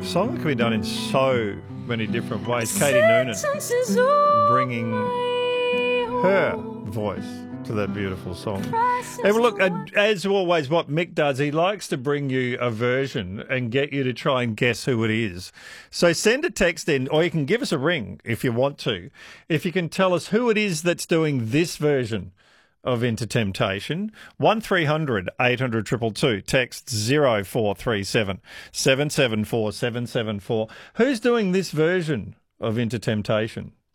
song that can be done in so many different ways. Katie Noonan bringing her voice to that beautiful song. Hey, well, look, as always, what Mick does, he likes to bring you a version and get you to try and guess who it is. So send a text in, or you can give us a ring if you want to, if you can tell us who it is that's doing this version of Into Temptation. 1300 800 222, text 0437 774 774. Who's doing this version of Into Temptation?